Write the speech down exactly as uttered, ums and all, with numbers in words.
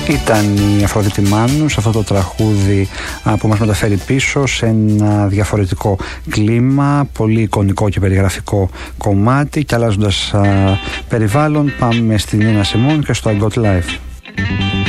Ήταν η Αφροδίτη Μάνου σε αυτό το τραγούδι που μας μεταφέρει πίσω σε ένα διαφορετικό κλίμα, πολύ εικονικό και περιγραφικό κομμάτι. Και αλλάζοντας περιβάλλον, πάμε στην Νίνα Σιμών και στο I Got Life.